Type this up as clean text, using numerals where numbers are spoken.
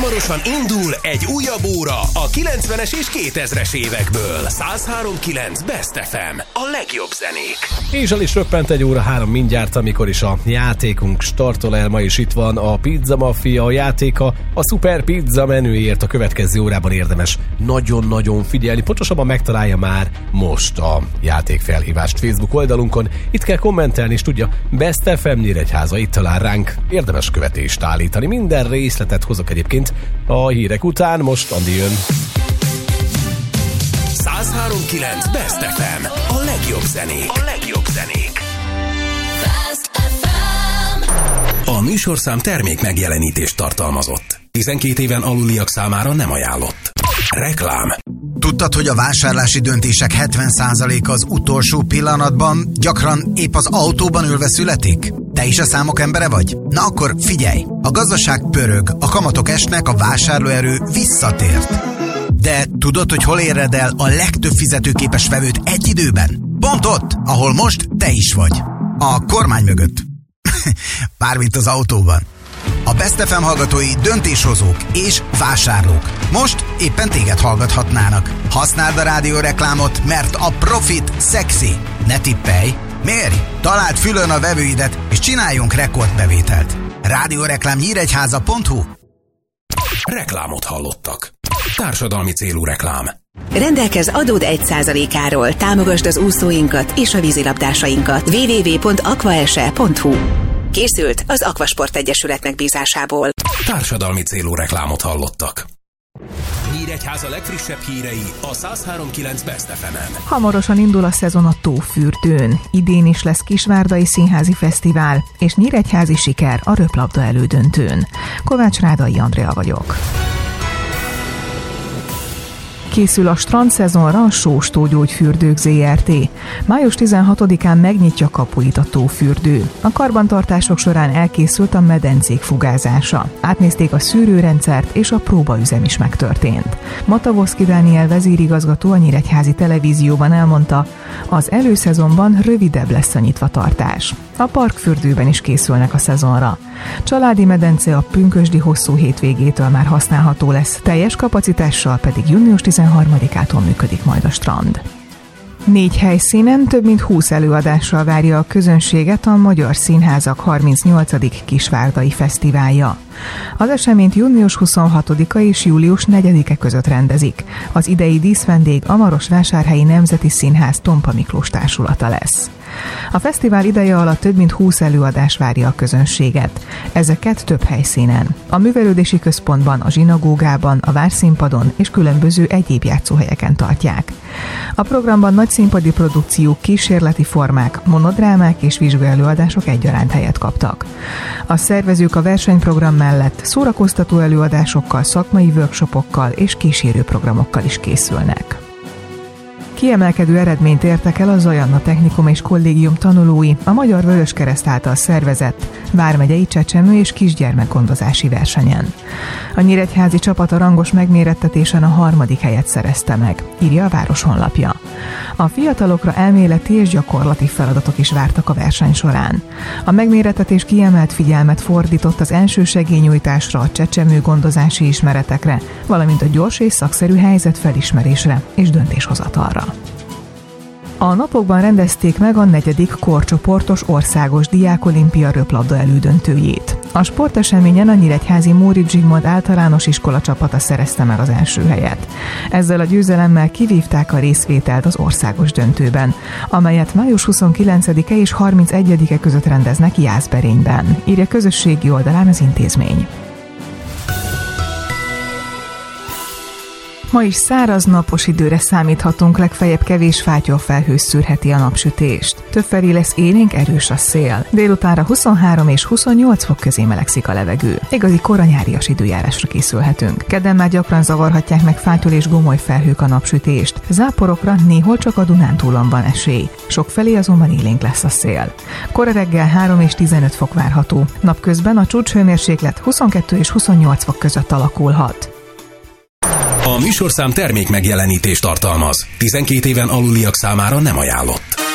Hamarosan indul egy újabb óra a 90-es és 2000-es évekből. 103.9 Best FM. A legjobb zenék. És el is röppent egy óra 3 mindjárt, amikor is a játékunk startol el. Ma is itt van a Pizza Mafia játéka. A Super Pizza menüért a következő órában érdemes nagyon-nagyon figyelni. Pontosabban megtalálja már most a játékfelhívást Facebook oldalunkon. Itt kell kommentelni, és tudja, Best FM Nyíregyháza, itt talál ránk. Érdemes követést állítani. Minden részletet hozok egyébként a hírek után. Most Andi jön. 103.9 Best FM. A legjobb zenék. A legjobb zenék. Best FM. A műsorszám termék megjelenítést tartalmazott. 12 éven aluliak számára nem ajánlott. Reklám. Tudtad, hogy a vásárlási döntések 70%-a az utolsó pillanatban, gyakran épp az autóban ülve születik? Te is a számok embere vagy? Na akkor figyelj! A gazdaság pörög, a kamatok esnek, a vásárlóerő visszatért. De tudod, hogy hol éred el a legtöbb fizetőképes vevőt egy időben? Pont ott, ahol most te is vagy. A kormány mögött. Mármint az autóban. A Best FM hallgatói döntéshozók és vásárlók. Most éppen téged hallgathatnának. Használd a rádióreklámot, mert a profit szexi. Ne tippelj! Mérj! Találd fülön a vevőidet, és csináljunk rekordbevételt. Rádióreklám nyíregyháza.hu. Reklámot hallottak. Társadalmi célú reklám. Rendelkezz adód 1%-áról, támogasd az úszóinkat és a vízilabdásainkat. www.aquaese.hu. Készült az Aquasport Egyesület megbízásából. Társadalmi célú reklámot hallottak. Nyíregyháza legfrissebb hírei a 103.9 Best FM-en. Hamarosan indul a szezon a Tófürdőn. Idén is lesz Kisvárdai Színházi Fesztivál, és nyíregyházi siker a röplabda elődöntőn. Kovács Rádai Andrea vagyok. Készül a strandszezonra a Sóstó Gyógyfürdők Zrt. Május 16-án megnyitja kapuit a tófürdő. A karbantartások során elkészült a medencék fugázása. Átnézték a szűrőrendszert, és a próbaüzem is megtörtént. Matavoszki Dániel vezérigazgató a Nyíregyházi Televízióban elmondta, az előszezonban rövidebb lesz a nyitvatartás. A parkfürdőben is készülnek a szezonra. Családi medence a pünkösdi hosszú hétvégétől már használható lesz, teljes kapacitással pedig június 13-ától működik majd a strand. 4 helyszínen több mint 20 előadással várja a közönséget a Magyar Színházak 38. Kisvárdai Fesztiválja. Az eseményt június 26-a és július 4-e között rendezik. Az idei díszvendég a Marosvásárhelyi Nemzeti Színház Tompa Miklós társulata lesz. A fesztivál ideje alatt több mint 20 előadás várja a közönséget. Ezeket több helyszínen. A művelődési központban, a zsinagógában, a Várszínpadon és különböző egyéb játszóhelyeken tartják. A programban nagy színpadi produkciók, kísérleti formák, monodrámák és vizsgaelőadások egyaránt helyet kaptak. A szervezők a versenyprogram mellett szórakoztató előadásokkal, szakmai workshopokkal és kísérőprogramokkal is készülnek. Kiemelkedő eredményt értek el a Zajanna Technikum és Kollégium tanulói a Magyar Vöröskereszt által szervezett vármegyei csecsemő- és kisgyermekgondozási versenyen. A nyíregyházi csapat a rangos megmérettetésen a 3. helyet szerezte meg, írja a város honlapja. A fiatalokra elméleti és gyakorlati feladatok is vártak a verseny során. A megmérettetés kiemelt figyelmet fordított az elsősegélynyújtásra, a csecsemőgondozási ismeretekre, valamint a gyors és szakszerű helyzet felismerésre és döntéshozatalra. A napokban rendezték meg a 4. korcsoportos országos diákolimpia röplabda elődöntőjét. A sporteseményen a nyíregyházi Móricz Zsigmond általános iskola csapata szerezte meg az első helyet. Ezzel a győzelemmel kivívták a részvételt az országos döntőben, amelyet május 29-e és 31-e között rendeznek Jászberényben, írja közösségi oldalán az intézmény. Ma is száraz, napos időre számíthatunk, legfeljebb kevés fátyolfelhő szűrheti a napsütést. Többfelé lesz élénk, erős a szél. Délutánra 23 és 28 fok közé melegszik a levegő. Igazi koranyárias időjárásra készülhetünk. Kedden már gyakran zavarhatják meg fátyol és gomoly felhők a napsütést. Záporokra néhol csak a Dunántúlon van esély. Sokfelé azonban élénk lesz a szél. Kora reggel 3 és 15 fok várható. Napközben a csúcshőmérséklet 22 és 28 fok között alakulhat. A műsorszám termék megjelenítést tartalmaz. 12 éven aluliak számára nem ajánlott.